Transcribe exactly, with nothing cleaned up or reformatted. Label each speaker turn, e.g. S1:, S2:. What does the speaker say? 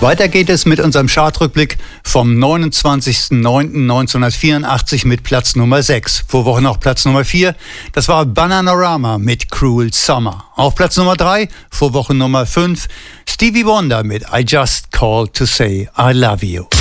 S1: Weiter geht es mit unserem Chartrückblick vom neunundzwanzigsten neunten neunzehnhundertvierundachtzig mit Platz Nummer sechs. Vorwoche noch Platz Nummer vier, das war Bananarama mit Cruel Summer. Auf Platz Nummer drei, Vorwoche Nummer fünf, Stevie Wonder mit I Just Called to Say I Love You.